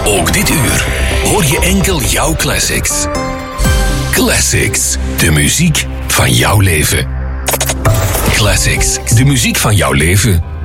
Ook dit uur hoor je enkel jouw classics. Classics, de muziek van jouw leven. Classics, de muziek van jouw leven.